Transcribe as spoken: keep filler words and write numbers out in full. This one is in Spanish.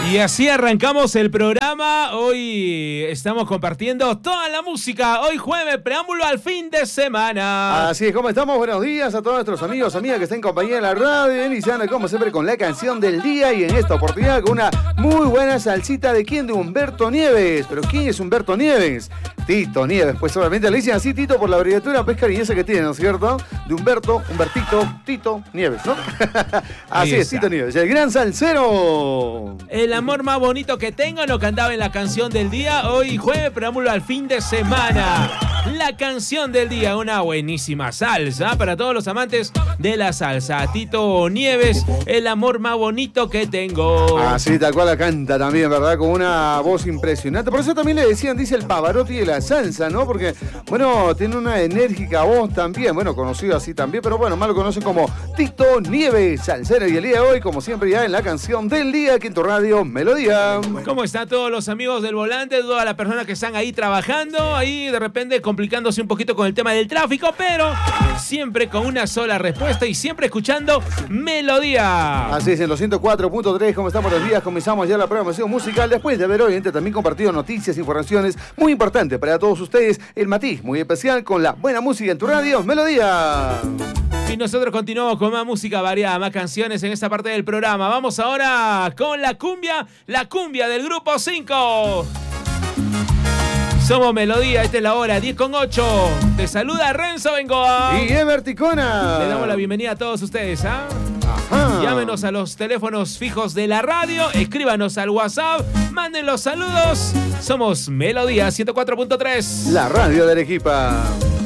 Y así arrancamos el programa. Hoy estamos compartiendo toda la música. Hoy jueves, preámbulo al fin de semana. Así es, ¿cómo estamos? Buenos días a todos nuestros amigos, amigas que estén en compañía de la radio. Iniciando como siempre con la canción del día. Y en esta oportunidad con una muy buena salsita de quién, de Humberto Nieves. ¿Pero quién es Humberto Nieves? Tito Nieves, pues solamente le dicen así Tito por la abreviatura pues cariñosa que tiene, ¿no es cierto? De Humberto, Humbertito, Tito Nieves, ¿no? Así es, Tito Nieves, el gran salsero. El amor más bonito que tengo nos cantaba en la canción del día. Hoy jueves, preámbulo al fin de semana. La canción del día, una buenísima salsa para todos los amantes de la salsa. Tito Nieves, el amor más bonito que tengo. Así, tal cual la canta también, ¿verdad? Con una voz impresionante. Por eso también le decían, dice el Pavarotti de la salsa, ¿no? Porque, bueno, tiene una enérgica voz también, bueno, conocido así también, pero bueno, más lo conocen como Tito Nieves, salsero. Y el día de hoy, como siempre, ya en la canción del día, aquí en tu radio Melodía. ¿Cómo están todos los amigos del volante? Todas las personas que están ahí trabajando, ahí de repente complicándose un poquito con el tema del tráfico, pero siempre con una sola respuesta y siempre escuchando Melodía. Así es, en los ciento cuatro punto tres, como estamos los días, comenzamos ya la programación musical, después de haber obviamente también compartido noticias, informaciones muy importantes para todos ustedes, el matiz muy especial con la buena música en tu radio Melodía. Y nosotros continuamos con más música variada, más canciones en esta parte del programa. Vamos ahora con la cumbia, la cumbia del grupo cinco. Somos Melodía, esta es la hora, diez con ocho. Te saluda Renzo Bengoa. Y Ever Ticona. Le damos la bienvenida a todos ustedes, ¿ah? Ajá. Llámenos a los teléfonos fijos de la radio, escríbanos al WhatsApp, manden los saludos. Somos Melodía ciento cuatro punto tres. La radio de Arequipa.